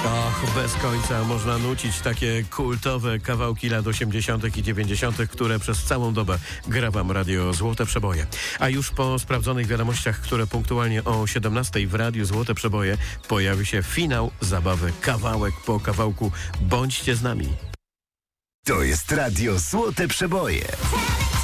Och, bez końca można nucić takie kultowe kawałki lat 80. i 90., które przez całą dobę gra wam Radio Złote Przeboje. A już po sprawdzonych wiadomościach, które punktualnie o 17 w Radiu Złote Przeboje pojawi się finał zabawy kawałek po kawałku. Bądźcie z nami. To jest Radio Złote Przeboje.